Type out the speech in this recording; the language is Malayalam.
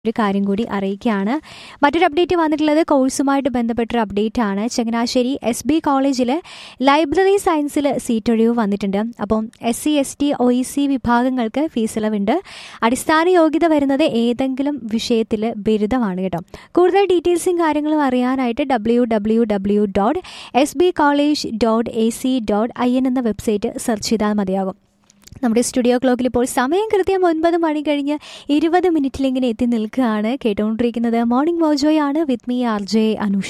ഒരു കാര്യം കൂടി അറിയിക്കുകയാണ്. മറ്റൊരു അപ്ഡേറ്റ് വന്നിട്ടുള്ളത് കോഴ്സുമായിട്ട് ബന്ധപ്പെട്ടൊരു അപ്ഡേറ്റ് ആണ്. ചങ്ങനാശ്ശേരി SB കോളേജിൽ ലൈബ്രറി സയൻസിൽ സീറ്റ് ഒഴിവ് വന്നിട്ടുണ്ട്. അപ്പം SC ST OEC വിഭാഗങ്ങൾക്ക് ഫീസ് ഇളവുണ്ട്. അടിസ്ഥാന യോഗ്യത വരുന്നത് ഏതെങ്കിലും വിഷയത്തിൽ ബിരുദമാണ് കേട്ടോ. കൂടുതൽ ഡീറ്റെയിൽസും കാര്യങ്ങളും അറിയാനായിട്ട് www.sbcollege.ac.in എന്ന വെബ്സൈറ്റ് സെർച്ച് ചെയ്താൽ മതിയാകും. നമ്മുടെ സ്റ്റുഡിയോ ക്ലോക്കിൽ ഇപ്പോൾ സമയം കൃത്യം 9 മണി കഴിഞ്ഞ് 20 മിനിറ്റിലിങ്ങനെ എത്തി നിൽക്കുകയാണ്. കേട്ടുകൊണ്ടിരിക്കുന്നത് morning മോജോയാണ് with me RJ Anusha.